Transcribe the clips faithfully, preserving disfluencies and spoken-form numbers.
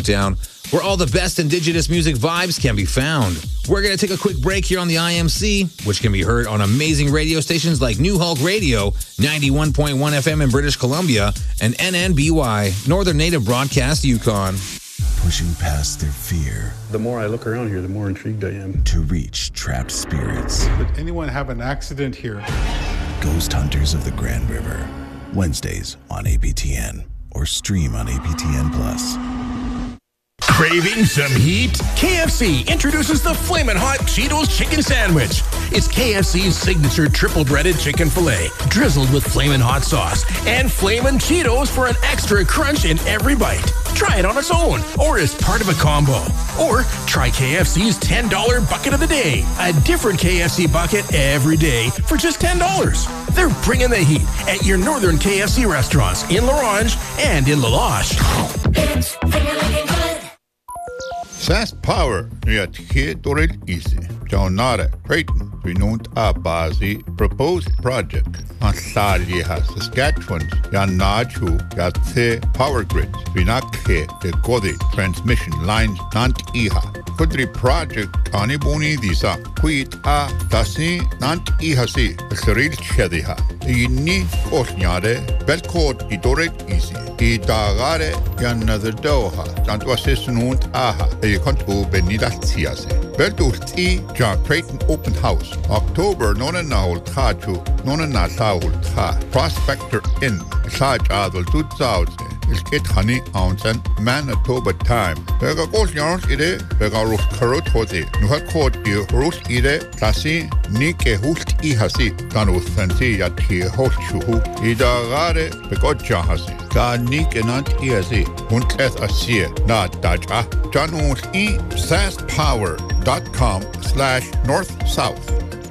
Countdown, where all the best Indigenous music vibes can be found. We're going to take a quick break here on the I M C, which can be heard on amazing radio stations like New Hulk Radio, ninety-one point one F M in British Columbia, and N N B Y, Northern Native Broadcast, Yukon. Pushing past their fear. The more I look around here, the more intrigued I am. To reach trapped spirits. Did anyone have an accident here? Ghost Hunters of the Grand River. Wednesdays on A P T N or stream on A P T N Plus. Craving some heat? K F C introduces the Flamin' Hot Cheetos Chicken Sandwich. It's K F C's signature triple breaded chicken filet, drizzled with Flamin' Hot sauce and Flamin' Cheetos for an extra crunch in every bite. Try it on its own or as part of a combo. Or try K F C's ten dollar Bucket of the Day, a different K F C bucket every day for just ten dollars. They're bringing the heat at your northern K F C restaurants in La Ronge and in La Loche. Fast Power ja tjetoril isi. Jaunare Creighton Renount Abazi proposed project on Saliha Saskatchewan ya Nachu ya Te Power Grids Vinakhe de Godi transmission lines Nant Iha. Kudri project Anibuni Disa Quit A Tasi Nant Ihasi Saril Chediha. Inni Osnyare Belcode Idoret Isi. Idagare Yanother Doha. Tantwasis Nunt Aha. A contu Benida Tiase. Beldusti John Creighton Open House. October Nona Naul Tachu Nona Nasaul Ta. Prospector Inn. Saj Adol two thousand. Is Kit Honey Ounce Manitoba time. Vega Gos Yarns Ide, Vega Rus Karot Hoti, Nuha Court I Rus Ide, Tasi, Nike Hust Ihasi, Ganu Santi Yati Hoshu, Ida Gare, Begoja Hasi, Ga Nike Nant Iasi, Hunteth Asia, Not Daja, Janus E, fastpower.com slash north south.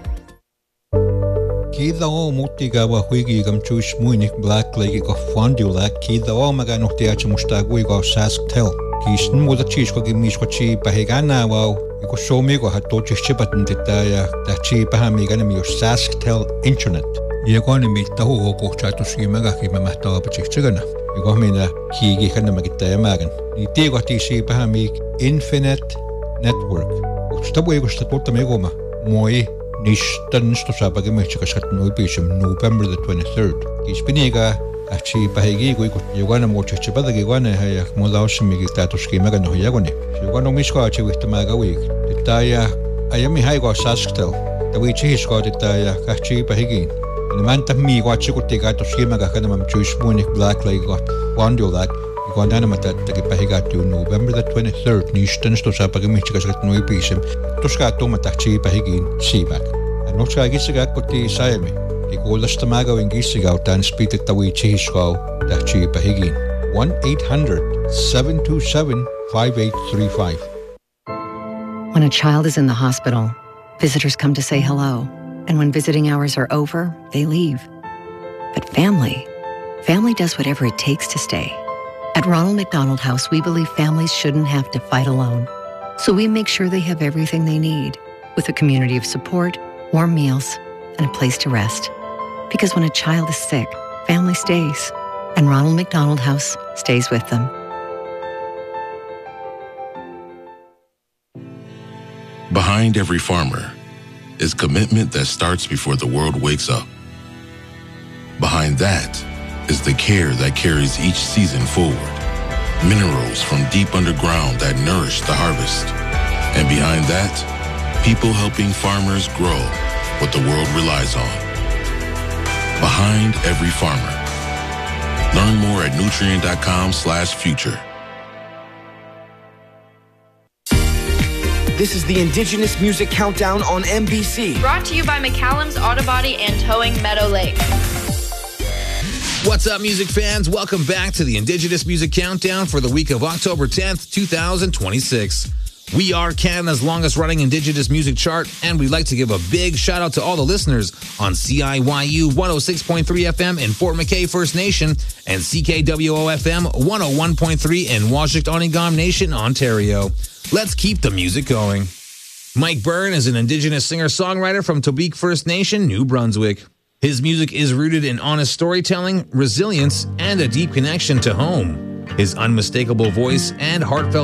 Kida o mutiga wa huigi gam chush muinik black lake go fondula kida o maga no te acha mustagu go sask tel kisn mo da chish ko gimish ko chi bahegana wa ko show me go hat to chibat ndita ya da chi bahami gana mi sask tel internet ye ko ni mi ta ho ko cha to shi maga ki ma ta ba chich chigana ye ko mi na ki gi khana magita ya magan ni te go ti shi bahami infinite network ko sta bo go sta to me go ma moi Nishtan Stosabagi Michikas Nubisham, November the twenty-third. Kispiniga, Achi Pahigi, Yugana Mochachibadagi, Hayak, Mulausimi, Tatoski Magano Yagoni. Shugano Mishkachi with the Maga week. The Taya, Ayami Haigo Saskel, the which he got the Taya, Kachi Pahigi. And the man to me, what you could take out of Skimaga, Kanam, Jewish Munich Black Lake got one do that. Guandanamatat, the Pahigat, November the twenty-third, Nishtan Stosabagi Michikas Nubisham, Toscato Matachi Pahigin, Seaback. And no try Gisagat put the Siame. The oldest Tamago in Gisagout and speak at the Wichi Hisko, Tachi Pahigin. one eight hundred, seven two seven, five eight three five. When a child is in the hospital, visitors come to say hello. And when visiting hours are over, they leave. But family, family does whatever it takes to stay. At Ronald McDonald House, we believe families shouldn't have to fight alone. So we make sure they have everything they need, with a community of support, warm meals, and a place to rest. Because when a child is sick, family stays, and Ronald McDonald House stays with them. Behind every farmer is commitment that starts before the world wakes up. Behind that is the care that carries each season forward. Minerals from deep underground that nourish the harvest. And behind that, people helping farmers grow what the world relies on. Behind every farmer. Learn more at nutrient.com slash future. This is the Indigenous Music Countdown on M B C. Brought to you by McCallum's Auto Body and Towing Meadow Lake. What's up, music fans? Welcome back to the Indigenous Music Countdown for the week of October tenth, twenty twenty-six. We are Canada's longest-running Indigenous music chart, and we'd like to give a big shout-out to all the listeners on C I Y U one oh six point three F M in Fort McKay First Nation and C K W O F M one oh one point three in Washington-Onegam Nation, Ontario. Let's keep the music going. Mike Byrne is an Indigenous singer-songwriter from Tobique First Nation, New Brunswick. His music is rooted in honest storytelling, resilience, and a deep connection to home. His unmistakable voice and heartfelt